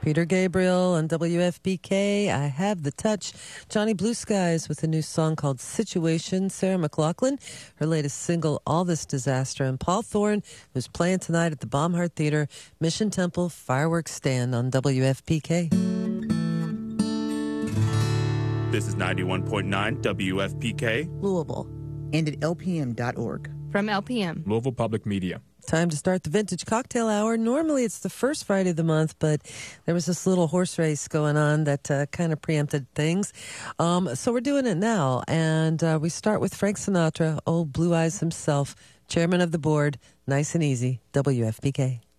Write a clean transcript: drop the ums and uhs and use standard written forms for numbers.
Peter Gabriel on WFPK. I Have the Touch. Johnny Blue Skies with a new song called Situation. Sarah McLachlan, her latest single, All This Disaster. And Paul Thorne, who's playing tonight at the Baumhart Theater, Mission Temple Fireworks Stand on WFPK. This is 91.9 WFPK. Louisville. And at LPM.org. From LPM. Louisville Public Media. Time to start the Vintage Cocktail Hour. Normally it's the first Friday of the month, but there was this little horse race going on that kind of preempted things. So we're doing it now. And we start with Frank Sinatra, old Blue Eyes himself, chairman of the board. Nice and easy, WFPK.